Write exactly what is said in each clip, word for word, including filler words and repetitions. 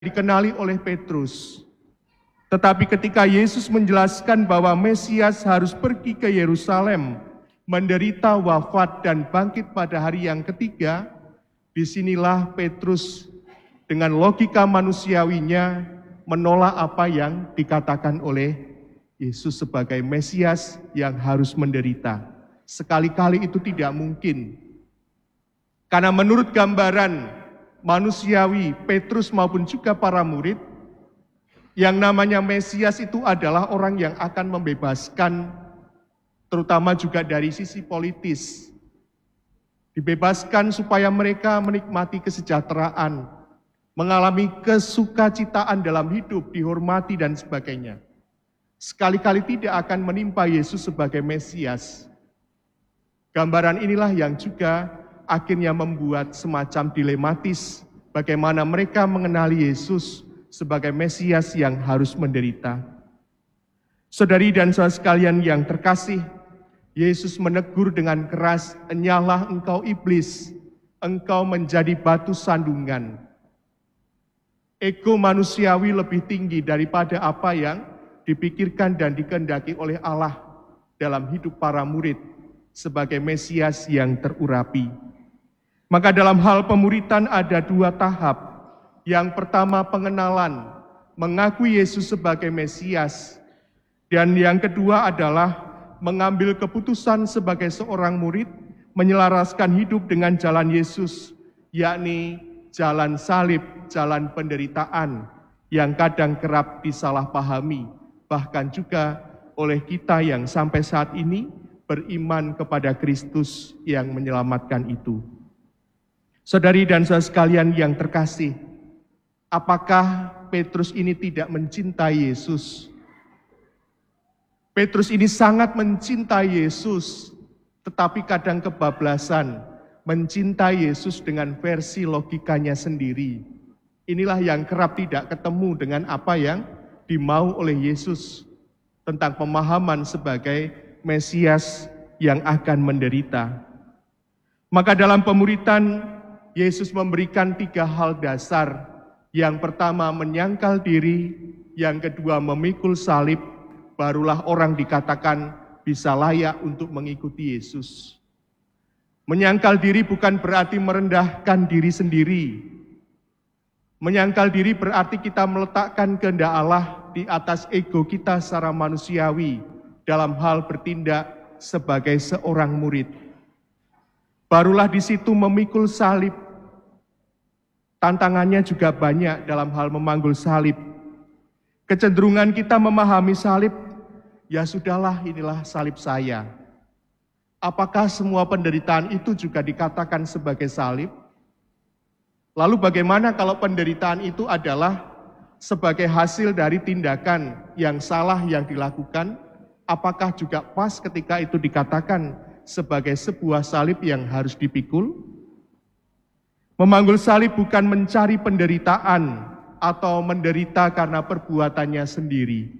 dikenali oleh Petrus. Tetapi ketika Yesus menjelaskan bahwa Mesias harus pergi ke Yerusalem, menderita, wafat, dan bangkit pada hari yang ketiga, disinilah Petrus dengan logika manusiawinya menolak apa yang dikatakan oleh Yesus sebagai Mesias yang harus menderita. Sekali-kali itu tidak mungkin. Karena menurut gambaran manusiawi Petrus maupun juga para murid, yang namanya Mesias itu adalah orang yang akan membebaskan, terutama juga dari sisi politis. Dibebaskan supaya mereka menikmati kesejahteraan, mengalami kesukacitaan dalam hidup, dihormati dan sebagainya. Sekali-kali tidak akan menimpa Yesus sebagai Mesias. Gambaran inilah yang juga akhirnya membuat semacam dilematis bagaimana mereka mengenali Yesus sebagai Mesias yang harus menderita. Saudari dan saudara sekalian yang terkasih, Yesus menegur dengan keras, "Enyahlah engkau iblis, engkau menjadi batu sandungan." Ego manusiawi lebih tinggi daripada apa yang dipikirkan dan dikehendaki oleh Allah dalam hidup para murid sebagai Mesias yang terurapi. Maka dalam hal pemuridan ada dua tahap. Yang pertama pengenalan, mengakui Yesus sebagai Mesias. Dan yang kedua adalah mengambil keputusan sebagai seorang murid, menyelaraskan hidup dengan jalan Yesus, yakni jalan salib, jalan penderitaan, yang kadang kerap disalahpahami, bahkan juga oleh kita yang sampai saat ini beriman kepada Kristus yang menyelamatkan itu. Saudari dan saudara sekalian yang terkasih, apakah Petrus ini tidak mencintai Yesus? Petrus ini sangat mencintai Yesus, tetapi kadang kebablasan mencintai Yesus dengan versi logikanya sendiri. Inilah yang kerap tidak ketemu dengan apa yang dimau oleh Yesus tentang pemahaman sebagai Mesias yang akan menderita. Maka dalam pemuridan, Yesus memberikan tiga hal dasar. Yang pertama menyangkal diri, yang kedua memikul salib, barulah orang dikatakan bisa layak untuk mengikuti Yesus. Menyangkal diri bukan berarti merendahkan diri sendiri. Menyangkal diri berarti kita meletakkan kehendak Allah di atas ego kita secara manusiawi dalam hal bertindak sebagai seorang murid. Barulah di situ memikul salib. Tantangannya juga banyak dalam hal memanggul salib. Kecenderungan kita memahami salib, ya sudahlah inilah salib saya. Apakah semua penderitaan itu juga dikatakan sebagai salib? Lalu bagaimana kalau penderitaan itu adalah sebagai hasil dari tindakan yang salah yang dilakukan? Apakah juga pas ketika itu dikatakan sebagai sebuah salib yang harus dipikul? Memanggul salib bukan mencari penderitaan atau menderita karena perbuatannya sendiri.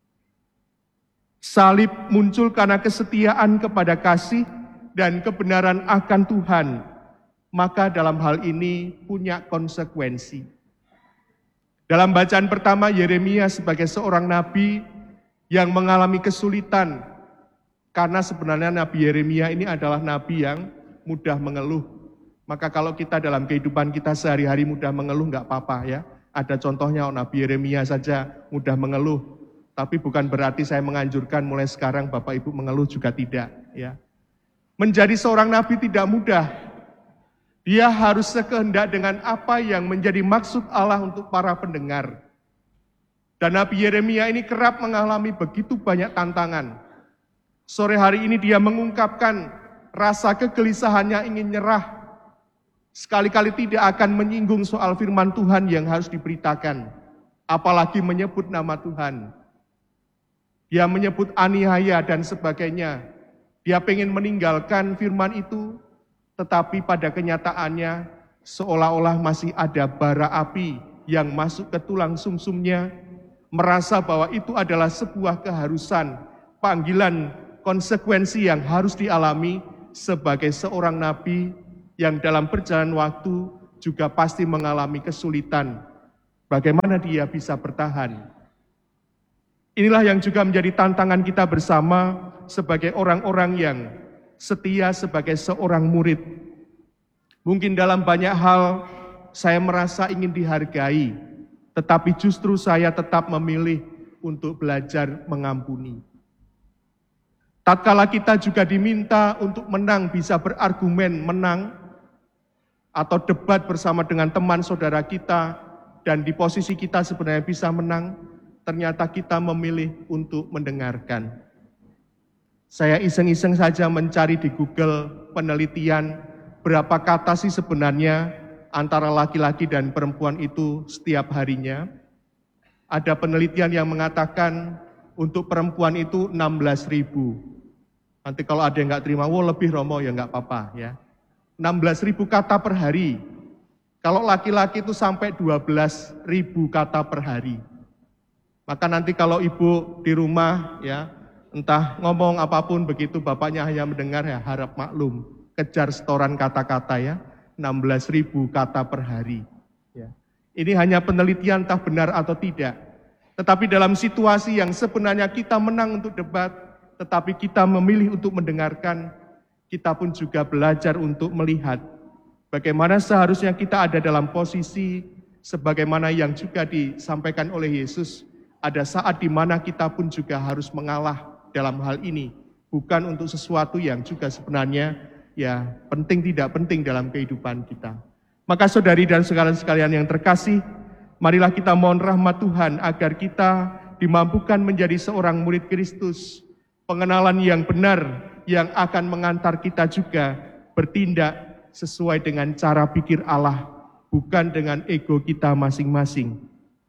Salib muncul karena kesetiaan kepada kasih dan kebenaran akan Tuhan. Maka dalam hal ini punya konsekuensi. Dalam bacaan pertama, Yeremia sebagai seorang nabi yang mengalami kesulitan, karena sebenarnya Nabi Yeremia ini adalah nabi yang mudah mengeluh. Maka kalau kita dalam kehidupan kita sehari-hari mudah mengeluh, enggak apa-apa ya. Ada contohnya Nabi Yeremia saja mudah mengeluh. Tapi bukan berarti saya menganjurkan mulai sekarang Bapak Ibu mengeluh, juga tidak. Ya. Menjadi seorang nabi tidak mudah. Dia harus sekehendak dengan apa yang menjadi maksud Allah untuk para pendengar. Dan Nabi Yeremia ini kerap mengalami begitu banyak tantangan. Sore hari ini dia mengungkapkan rasa kegelisahannya ingin nyerah. Sekali-kali tidak akan menyinggung soal firman Tuhan yang harus diberitakan. Apalagi menyebut nama Tuhan. Dia menyebut aniaya dan sebagainya. Dia pengen meninggalkan firman itu, tetapi pada kenyataannya seolah-olah masih ada bara api yang masuk ke tulang sumsumnya, merasa bahwa itu adalah sebuah keharusan, panggilan, konsekuensi yang harus dialami sebagai seorang nabi yang dalam perjalanan waktu juga pasti mengalami kesulitan. Bagaimana dia bisa bertahan? Inilah yang juga menjadi tantangan kita bersama sebagai orang-orang yang setia sebagai seorang murid. Mungkin dalam banyak hal saya merasa ingin dihargai, tetapi justru saya tetap memilih untuk belajar mengampuni. Tatkala kita juga diminta untuk menang, bisa berargumen menang, atau debat bersama dengan teman saudara kita, dan di posisi kita sebenarnya bisa menang, ternyata kita memilih untuk mendengarkan. Saya iseng-iseng saja mencari di Google penelitian berapa kata sih sebenarnya antara laki-laki dan perempuan itu setiap harinya. Ada penelitian yang mengatakan untuk perempuan itu enam belas ribu. Nanti kalau ada yang nggak terima, wah lebih Romo, ya nggak apa-apa ya. enam belas ribu kata per hari. Kalau laki-laki itu sampai dua belas ribu kata per hari. Maka nanti kalau ibu di rumah ya, entah ngomong apapun begitu, bapaknya hanya mendengar, ya harap maklum. Kejar setoran kata-kata ya, enam belas ribu kata per hari. Ya. Ini hanya penelitian entah benar atau tidak. Tetapi dalam situasi yang sebenarnya kita menang untuk debat, tetapi kita memilih untuk mendengarkan, kita pun juga belajar untuk melihat bagaimana seharusnya kita ada dalam posisi sebagaimana yang juga disampaikan oleh Yesus. Ada saat di mana kita pun juga harus mengalah dalam hal ini. Bukan untuk sesuatu yang juga sebenarnya ya penting tidak penting dalam kehidupan kita. Maka saudari dan sekalian-sekalian yang terkasih, marilah kita mohon rahmat Tuhan agar kita dimampukan menjadi seorang murid Kristus. Pengenalan yang benar yang akan mengantar kita juga bertindak sesuai dengan cara pikir Allah, bukan dengan ego kita masing-masing.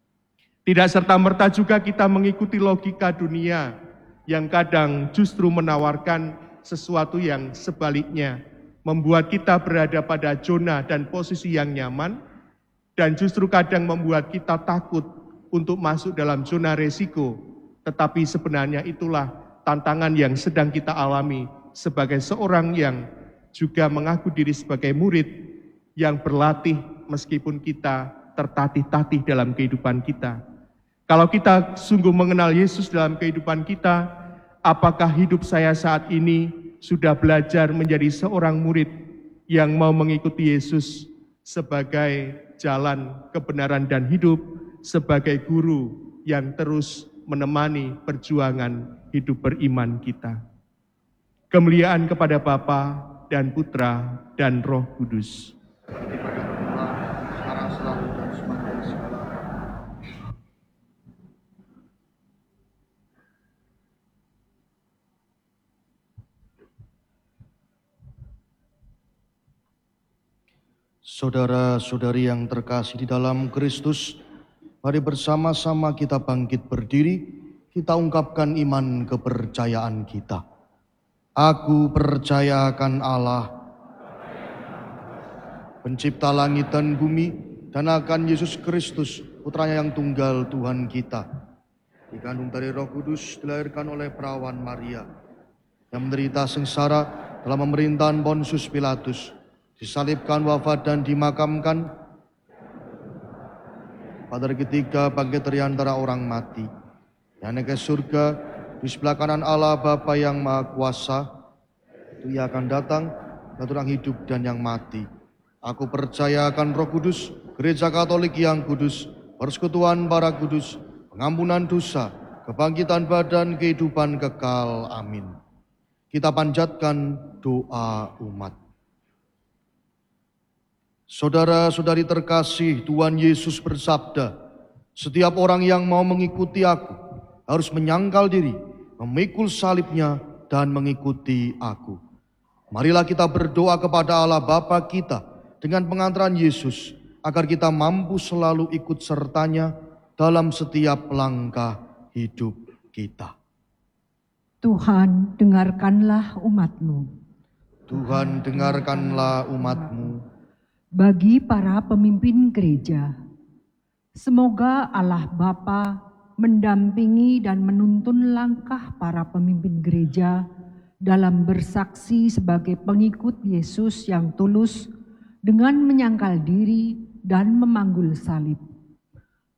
Tidak serta-merta juga kita mengikuti logika dunia yang kadang justru menawarkan sesuatu yang sebaliknya, membuat kita berada pada zona dan posisi yang nyaman, dan justru kadang membuat kita takut untuk masuk dalam zona resiko. Tetapi sebenarnya itulah tantangan yang sedang kita alami sebagai seorang yang juga mengaku diri sebagai murid yang berlatih meskipun kita tertatih-tatih dalam kehidupan kita. Kalau kita sungguh mengenal Yesus dalam kehidupan kita, apakah hidup saya saat ini sudah belajar menjadi seorang murid yang mau mengikuti Yesus sebagai jalan kebenaran dan hidup, sebagai guru yang terus menemani perjuangan hidup beriman kita. Kemuliaan kepada Bapa dan Putra dan Roh Kudus. Saudara-saudari yang terkasih di dalam Kristus, mari bersama-sama kita bangkit berdiri, kita ungkapkan iman kepercayaan kita. Aku percaya akan Allah, pencipta langit dan bumi, dan akan Yesus Kristus, putranya yang tunggal Tuhan kita, dikandung dari Roh Kudus, dilahirkan oleh perawan Maria, yang menderita sengsara dalam pemerintahan Pontius Pilatus, disalibkan, wafat, dan dimakamkan, pada hari ketiga bangkit dari antara orang mati, yang naik ke surga, di sebelah kanan Allah Bapa yang Maha Kuasa. Itu Ia akan datang bagi orang hidup dan yang mati. Aku percaya akan Roh Kudus, Gereja Katolik yang kudus, persekutuan para kudus, pengampunan dosa, kebangkitan badan, kehidupan kekal. Amin. Kita panjatkan doa umat. Saudara-saudari terkasih, Tuhan Yesus bersabda, setiap orang yang mau mengikuti aku harus menyangkal diri, memikul salibnya, dan mengikuti aku. Marilah kita berdoa kepada Allah Bapa kita dengan pengantaran Yesus, agar kita mampu selalu ikut sertanya dalam setiap langkah hidup kita. Tuhan, dengarkanlah umat-Mu. Tuhan, dengarkanlah umat-Mu. Bagi para pemimpin gereja, semoga Allah Bapa mendampingi dan menuntun langkah para pemimpin gereja dalam bersaksi sebagai pengikut Yesus yang tulus dengan menyangkal diri dan memanggul salib.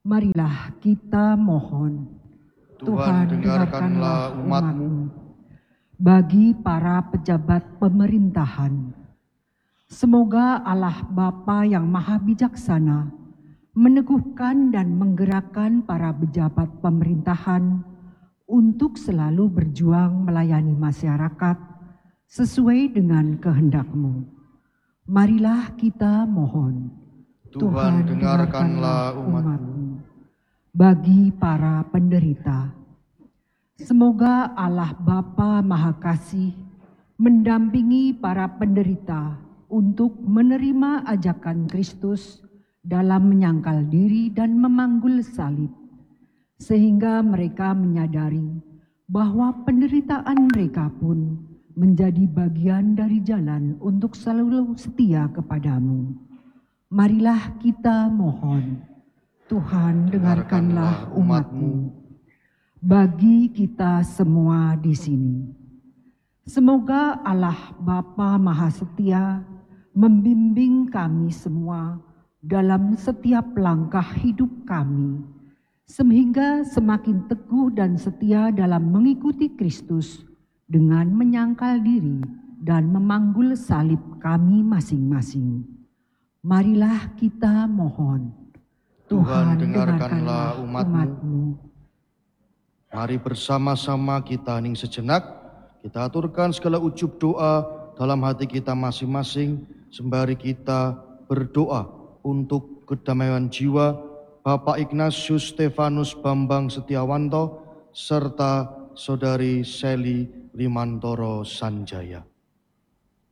Marilah kita mohon. Tuhan, dengarkanlah umat-Mu. Bagi para pejabat pemerintahan, semoga Allah Bapa yang Maha Bijaksana meneguhkan dan menggerakkan para pejabat pemerintahan untuk selalu berjuang melayani masyarakat sesuai dengan kehendak-Mu. Marilah kita mohon. Tuhan, dengarkanlah umat-Mu. Bagi para penderita, semoga Allah Bapa Maha Kasih mendampingi para penderita untuk menerima ajakan Kristus dalam menyangkal diri dan memanggul salib, sehingga mereka menyadari bahwa penderitaan mereka pun menjadi bagian dari jalan untuk selalu setia kepadamu. Marilah kita mohon. Tuhan, dengarkanlah umat-Mu. Bagi kita semua di sini, semoga Allah Bapa Maha Setia membimbing kami semua dalam setiap langkah hidup kami, sehingga semakin teguh dan setia dalam mengikuti Kristus dengan menyangkal diri dan memanggul salib kami masing-masing. Marilah kita mohon. Tuhan, dengarkanlah umat-Mu. Mari bersama-sama kita hening sejenak, kita aturkan segala ujub doa dalam hati kita masing-masing, sembari kita berdoa untuk kedamaian jiwa Bapak Ignatius Stefanus Bambang Setiawanto serta Saudari Seli Limantoro Sanjaya.